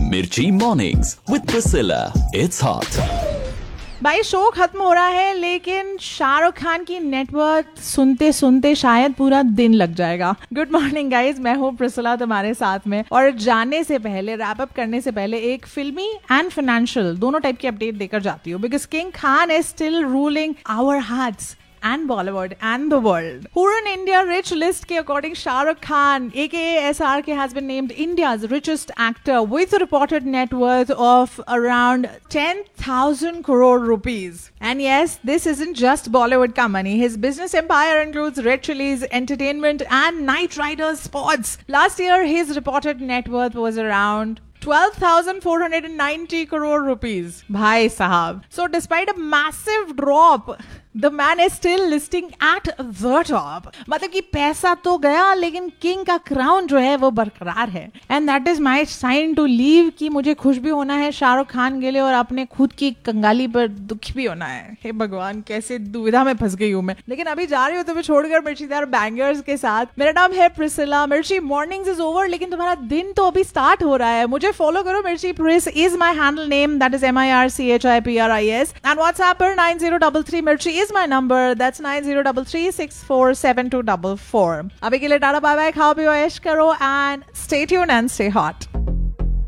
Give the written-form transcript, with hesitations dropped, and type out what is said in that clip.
Mirchi Mornings with Priscilla. It's hot. भाई show खत्म हो रहा है लेकिन शाहरुख खान की नेटवर्थ सुनते सुनते शायद पूरा दिन लग जाएगा। गुड मॉर्निंग गाइज, मैं हूँ प्रिसिला तुम्हारे साथ में। और जाने से पहले, रैप अप करने से पहले एक फिल्मी एंड फाइनेंशियल दोनों टाइप की अपडेट देकर जाती हूँ, because king Khan is still ruling our hearts and Bollywood and the world. Hurun India rich list ke according Shahrukh Khan aka SRK has been named India's richest actor with a reported net worth of around 10,000 crore rupees. And yes, this isn't just Bollywood ka money. His business empire includes Red Chillies Entertainment and Knight Riders Sports. Last year his reported net worth was around 12,490 crore rupees. Bhai sahab. So despite a massive drop, the man is still listing at the top. मतलब कि पैसा तो गया लेकिन king का crown जो है वो बरकरार है। And that is my sign to leave कि मुझे खुश भी होना है शाहरुख खान के लिए और अपने खुद की कंगाली पर दुखी भी होना है। हे भगवान, कैसे दुविधा में फंस गई हूँ मैं। लेकिन अभी जा रही हूँ तुम्हें छोड़कर मिर्चीदार बैंगर्स के साथ। मेरा नाम है प्रिसिला। मिर्ची मॉर्निंग्स इज ओवर, लेकिन तुम्हारा दिन तो अभी स्टार्ट हो रहा है। मुझे फॉलो करो, मिर्ची प्रिस is my handle name, that is MIRCHIPRIS, and WhatsApp पर 9033 मिर्ची is my number, that's 9033647244. अभी के लिए टाटा बाय बाय, खाओ पियो ऐश करो and stay tuned and stay hot.